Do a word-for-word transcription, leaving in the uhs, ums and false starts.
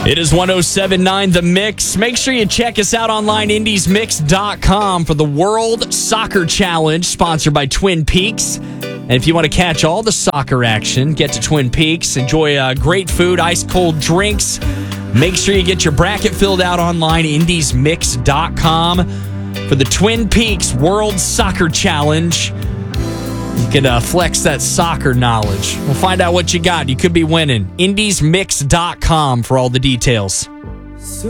It is one oh seven point nine The Mix. Make sure you check us out online, indies mix dot com, for the World Soccer Challenge, sponsored by Twin Peaks. And if you want to catch all the soccer action, get to Twin Peaks, enjoy uh, great food, ice-cold drinks. Make sure you get your bracket filled out online, indies mix dot com, for the Twin Peaks World Soccer Challenge. You can uh, flex that soccer knowledge. We'll find out what you got. You could be winning. indies mix dot com for all the details.